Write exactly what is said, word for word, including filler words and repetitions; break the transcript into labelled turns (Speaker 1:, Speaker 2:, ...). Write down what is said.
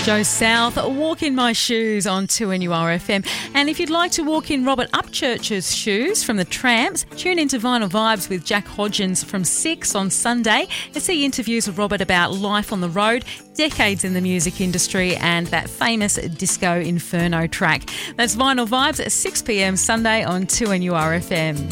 Speaker 1: Joe South, Walk in My Shoes on two N U R F M. And if you'd like to walk in Robert Upchurch's shoes from the Tramps, tune into Vinyl Vibes with Jack Hodgins from six on Sunday and see interviews with Robert about life on the road, decades in the music industry and that famous Disco Inferno track. That's Vinyl Vibes at six p m Sunday on two N U R F M.